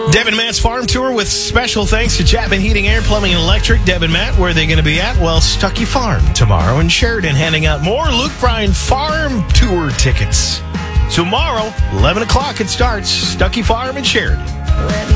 Deb and Matt's farm tour with special thanks to Chapman Heating, Air, Plumbing, and Electric. Deb and Matt, where are they going to be at? Well, Stuckey Farm tomorrow in Sheridan, handing out more Luke Bryan farm tour tickets. Tomorrow, 11 o'clock it starts, Stuckey Farm in Sheridan.